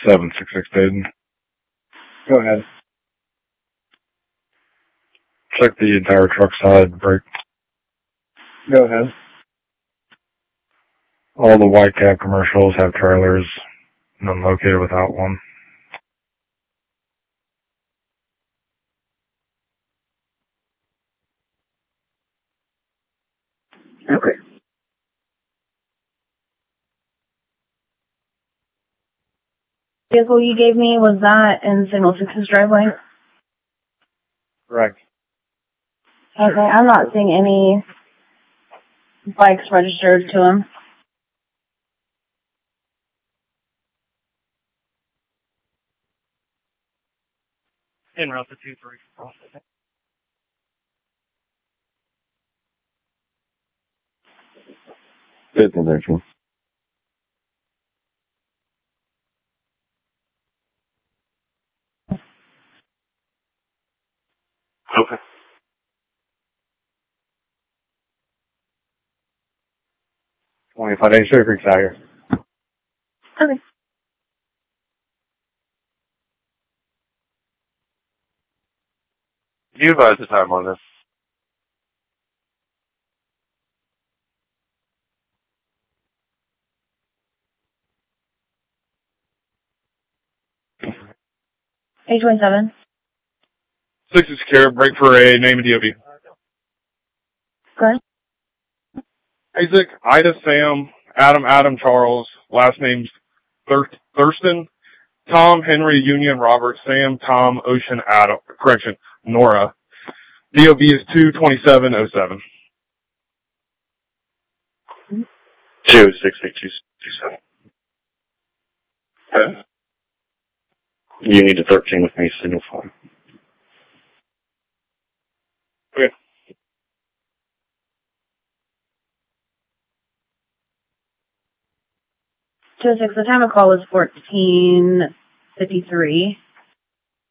766 Dayton. Go ahead. Check the entire truck side brake. Go ahead. All the white cab commercials have trailers, none located without one. Okay. Vehicle you gave me, was that in Signal 6's driveway? Correct. Okay, I'm not seeing any bikes registered to him. En route to 2-3 processing. Fifth and actual. Okay. $25 Sugar Creek's out here. Okay. You advise the time on this. A27. 6 is secure, brake for a name of DOB. Go ahead. Isaac, Ida, Sam, Adam, Charles, last name's Thurston, Tom, Henry, Union, Robert, Sam, Tom, Ocean, Adam, Nora. DOB is 22707. 26827. Okay. You need a 13 with me, signal 5. Okay. 206, the time of call was 14:53.